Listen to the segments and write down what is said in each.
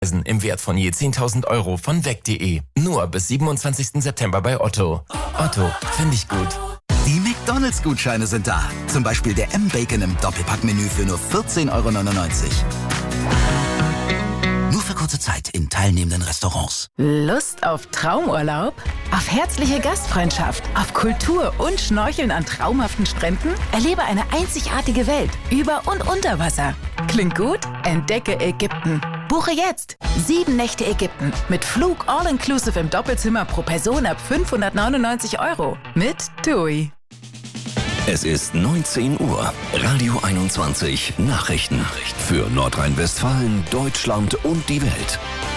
Im Wert von je 10.000 Euro von weg.de. Nur bis 27. September bei Otto. Otto, finde ich gut. Die McDonalds-Gutscheine sind da. Zum Beispiel der M-Bacon im Doppelpackmenü für nur 14,99 €. Nur für kurze Zeit in teilnehmenden Restaurants. Lust auf Traumurlaub? Auf herzliche Gastfreundschaft? Auf Kultur und Schnorcheln an traumhaften Stränden? Erlebe eine einzigartige Welt über und unter Wasser. Klingt gut? Entdecke Ägypten. Buche jetzt 7 Nächte Ägypten mit Flug all-inclusive im Doppelzimmer pro Person ab 599 € mit TUI. Es ist 19 Uhr. Radio 21 Nachrichten. Für Nordrhein-Westfalen, Deutschland und die Welt.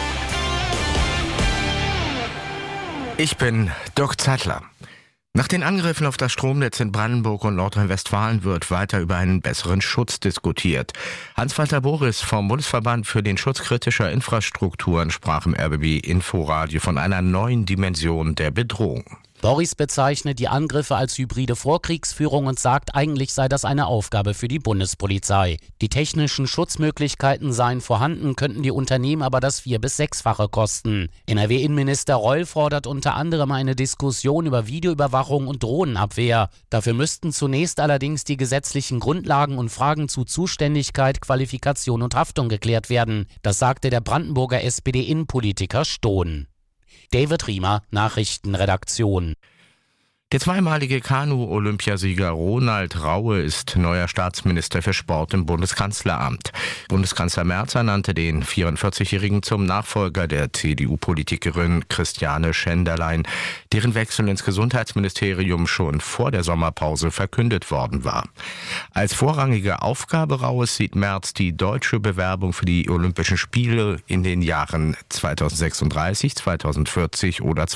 Ich bin Dirk Zeitler. Nach den Angriffen auf das Stromnetz in Brandenburg und Nordrhein-Westfalen wird weiter über einen besseren Schutz diskutiert. Hans-Walter Boris vom Bundesverband für den Schutz kritischer Infrastrukturen sprach im RBB Inforadio von einer neuen Dimension der Bedrohung. Boris bezeichnet die Angriffe als hybride Vorkriegsführung und sagt, eigentlich sei das eine Aufgabe für die Bundespolizei. Die technischen Schutzmöglichkeiten seien vorhanden, könnten die Unternehmen aber das 4- bis 6-fache kosten. NRW-Innenminister Reul fordert unter anderem eine Diskussion über Videoüberwachung und Drohnenabwehr. Dafür müssten zunächst allerdings die gesetzlichen Grundlagen und Fragen zu Zuständigkeit, Qualifikation und Haftung geklärt werden. Das sagte der Brandenburger SPD-Innenpolitiker Stohn. David Riemer, Nachrichtenredaktion. Der zweimalige Kanu-Olympiasieger Ronald Raue ist neuer Staatsminister für Sport im Bundeskanzleramt. Bundeskanzler Merz ernannte den 44-Jährigen zum Nachfolger der CDU-Politikerin Christiane Schenderlein, deren Wechsel ins Gesundheitsministerium schon vor der Sommerpause verkündet worden war. Als vorrangige Aufgabe Raues sieht Merz die deutsche Bewerbung für die Olympischen Spiele in den Jahren 2036, 2040 oder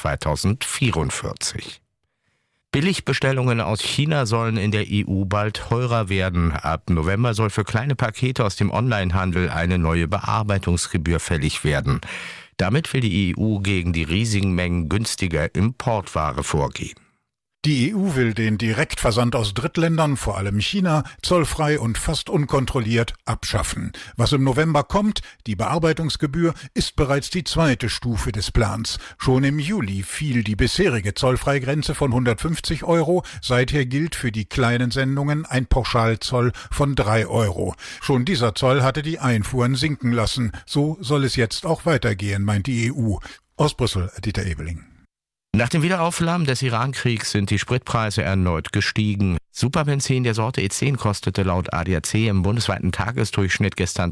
2044. Billigbestellungen aus China sollen in der EU bald teurer werden. Ab November soll für kleine Pakete aus dem Onlinehandel eine neue Bearbeitungsgebühr fällig werden. Damit will die EU gegen die riesigen Mengen günstiger Importware vorgehen. Die EU will den Direktversand aus Drittländern, vor allem China, zollfrei und fast unkontrolliert abschaffen. Was im November kommt, die Bearbeitungsgebühr, ist bereits die zweite Stufe des Plans. Schon im Juli fiel die bisherige Zollfreigrenze von 150 €. Seither gilt für die kleinen Sendungen ein Pauschalzoll von 3 €. Schon dieser Zoll hatte die Einfuhren sinken lassen. So soll es jetzt auch weitergehen, meint die EU. Aus Brüssel, Dieter Ebeling. Nach dem Wiederaufflammen des Iran-Kriegs sind die Spritpreise erneut gestiegen. Superbenzin der Sorte E10 kostete laut ADAC im bundesweiten Tagesdurchschnitt gestern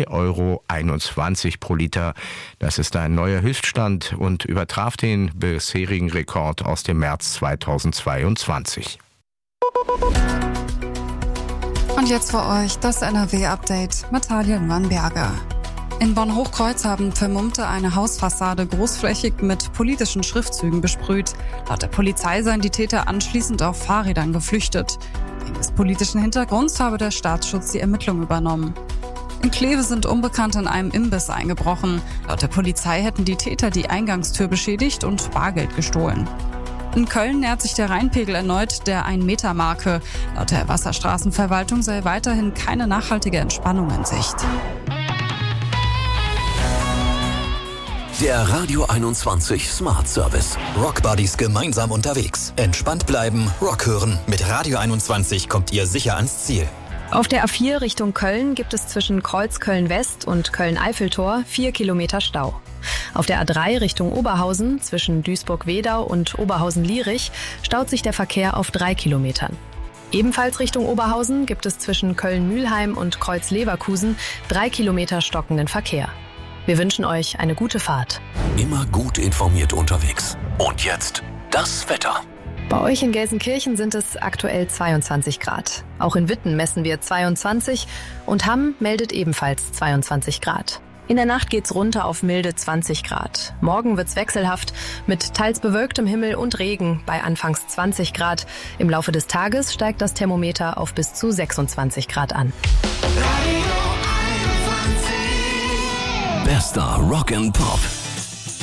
2,21 € pro Liter. Das ist ein neuer Höchststand und übertraf den bisherigen Rekord aus dem März 2022. Und jetzt für euch das NRW-Update mit Talien Wannberger. In Bonn-Hochkreuz haben Vermummte eine Hausfassade großflächig mit politischen Schriftzügen besprüht. Laut der Polizei seien die Täter anschließend auf Fahrrädern geflüchtet. Wegen des politischen Hintergrunds habe der Staatsschutz die Ermittlung übernommen. In Kleve sind Unbekannte in einem Imbiss eingebrochen. Laut der Polizei hätten die Täter die Eingangstür beschädigt und Bargeld gestohlen. In Köln nähert sich der Rheinpegel erneut der 1-Meter-Marke. Laut der Wasserstraßenverwaltung sei weiterhin keine nachhaltige Entspannung in Sicht. Der Radio 21 Smart Service. Rock Buddies gemeinsam unterwegs. Entspannt bleiben, Rock hören. Mit Radio 21 kommt ihr sicher ans Ziel. Auf der A4 Richtung Köln gibt es zwischen Kreuzköln-West und Köln-Eiffeltor 4 Kilometer Stau. Auf der A3 Richtung Oberhausen zwischen Duisburg-Wedau und Oberhausen-Lierich staut sich der Verkehr auf 3 Kilometern. Ebenfalls Richtung Oberhausen gibt es zwischen Köln-Mühlheim und Kreuz-Leverkusen 3 Kilometer stockenden Verkehr. Wir wünschen euch eine gute Fahrt. Immer gut informiert unterwegs. Und jetzt das Wetter. Bei euch in Gelsenkirchen sind es aktuell 22 Grad. Auch in Witten messen wir 22 und Hamm meldet ebenfalls 22 Grad. In der Nacht geht's runter auf milde 20 Grad. Morgen wird's wechselhaft mit teils bewölktem Himmel und Regen bei anfangs 20 Grad. Im Laufe des Tages steigt das Thermometer auf bis zu 26 Grad an. Bester Rock and Pop.